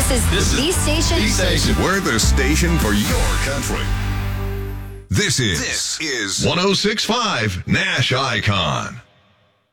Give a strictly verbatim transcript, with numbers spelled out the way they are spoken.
This is This the is station. the station. We're the station for your country. This is, This is one oh six point five Nash Icon.